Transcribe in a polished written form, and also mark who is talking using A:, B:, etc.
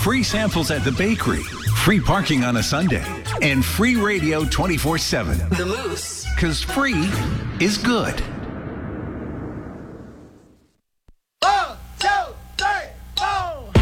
A: free samples at the bakery, free parking on a Sunday, and free radio 24/7.
B: The Moose.
A: Because free is good.